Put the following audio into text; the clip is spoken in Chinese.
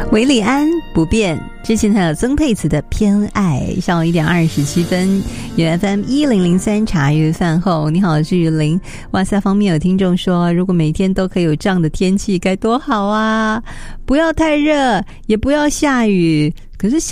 韦礼安不变，之前还有曾沛慈的偏爱。上午1点27分，原 FM 1003茶余饭后，你好，我是雨林。哇塞，方面有听众说，如果每天都可以有这样的天气，该多好啊！不要太热，也不要下雨。可是